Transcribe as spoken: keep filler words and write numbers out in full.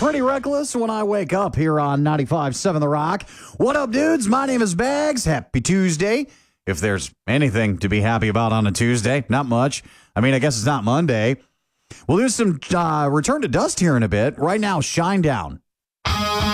pretty reckless when I wake up here on ninety-five point seven The Rock. What up, dudes? My name is Bags. Happy Tuesday. If there's anything to be happy about on a Tuesday, not much. I mean, I guess it's not Monday. We'll do some uh, return to dust here in a bit. Right now, Shinedown.